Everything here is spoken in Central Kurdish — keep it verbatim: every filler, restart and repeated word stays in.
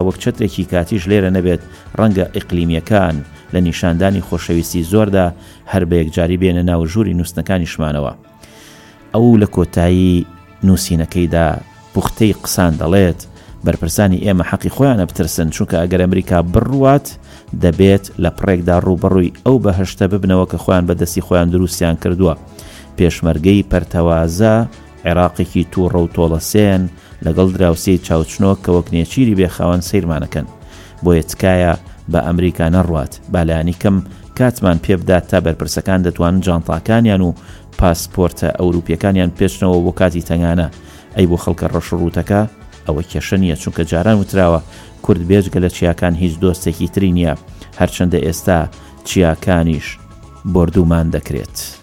وەک چەترێکی کاتیش لێرە نەبێت ڕەنگە ئیقلیمیەکان لە نیشاندانی خۆشەویستی زۆردا هەر بە یەکجاری بێنە ناو ژووری نووسنەکانیشمانەوە. ئەو لە کۆتایی نووسینەکەیدا پوختەی قسان دەڵێت بەرپرسانی ئێمە حەقی خۆیانە بترسن، چونکە ئەگەر ئەمریکا بڕوات دەبێت لە پڕێکدا ڕووبەڕووی ئەو بەهەشتە ببنەوە کە خۆیان بەدەستی خۆیان دروستیان کردووە. پێشمەرگەی پەرتەوازە عێراقێکی تووڕە و تۆڵەسێن لەگەڵ دراوسەی چاوچنۆک کە وەک نێچیری بێخاوەن سەیرمانەکەن. بۆیە تکایە بە ئەمریکا نەڕوات، بالایانی کەم کاتمان پێ بدات تا بەرپرسەکان دەتوانن جانتاکانیان و پاسپۆرتە ئەوروپیەکانیان پێچنەوە بۆ کاتی تەنگانە. ئەی بۆ خەڵکە ڕەشڕوتەکە ئەوە کێشە نییە، چونکە جاران وتراوە کورد بێجگە لە چیاکان هیچ دۆستێکی تری نییە، هەرچەندە ئێستا چیاکانیش بردومان دەکرێت.